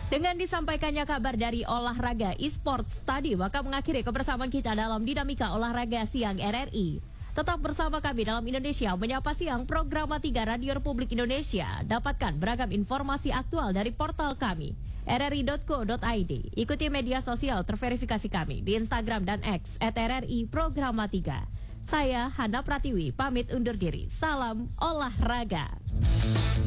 Dengan disampaikannya kabar dari olahraga e-sports tadi, maka mengakhiri kebersamaan kita dalam Dinamika Olahraga Siang RRI. Tetap bersama kami dalam Indonesia Menyapa Siang, program 3 Radio Republik Indonesia. Dapatkan beragam informasi aktual dari portal kami, rri.co.id. Ikuti media sosial terverifikasi kami di Instagram dan X @RRI Programa 3. Saya Hana Pratiwi, pamit undur diri. Salam olahraga.